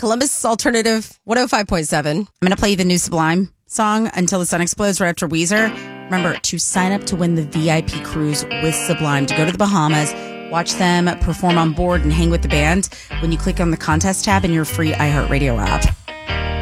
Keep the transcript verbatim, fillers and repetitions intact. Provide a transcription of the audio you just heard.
Columbus Alternative one oh five point seven. I'm going to play the new Sublime song, Until the Sun Explodes, right after Weezer. Remember to sign up to win the V I P cruise with Sublime, to go to the Bahamas, watch them perform on board and hang with the band when you click on the contest tab in your free iHeartRadio app.